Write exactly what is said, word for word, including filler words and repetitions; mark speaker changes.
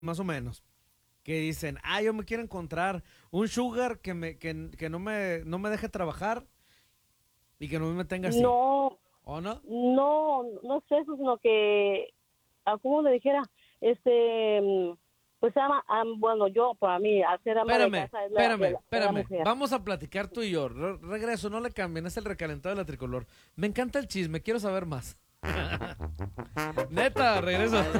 Speaker 1: más o menos, que dicen, ah, yo me quiero encontrar un sugar que me, que, que no me, no me deje trabajar y que no me tenga así.
Speaker 2: No,
Speaker 1: ¿O no?
Speaker 2: no, no es eso, sino que, ah, ¿cómo le dijera? Este, mm, pues ama, am- bueno, yo, para mí, hacer ama de
Speaker 1: Espérame,
Speaker 2: casa es la, de
Speaker 1: espérame,
Speaker 2: la, de la
Speaker 1: espérame.
Speaker 2: mujer.
Speaker 1: Vamos a platicar tú y yo. Re- regreso, no le cambien, es el recalentado de la tricolor. Me encanta el chisme, quiero saber más. Neta, regreso.